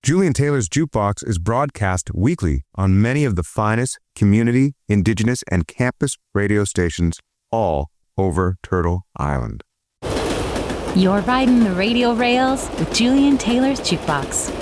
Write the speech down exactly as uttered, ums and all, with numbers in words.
Julian Taylor's Jukebox is broadcast weekly on many of the finest community, indigenous, and campus radio stations all over Turtle Island. You're riding the radio rails with Julian Taylor's Jukebox.